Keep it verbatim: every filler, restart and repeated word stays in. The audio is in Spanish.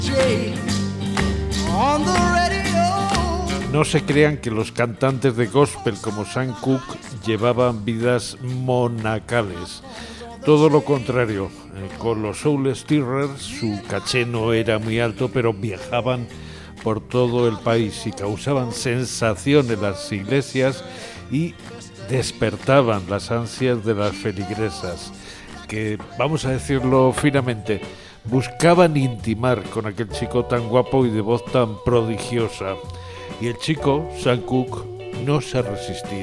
No se crean que los cantantes de gospel como Sam Cooke llevaban vidas monacales. Todo lo contrario, con los Soul Stirrers su caché no era muy alto, pero viajaban por todo el país y causaban sensación en las iglesias y despertaban las ansias de las feligresas, que, vamos a decirlo finamente, buscaban intimar con aquel chico tan guapo y de voz tan prodigiosa. Y el chico, Sam Cooke, no se resistía.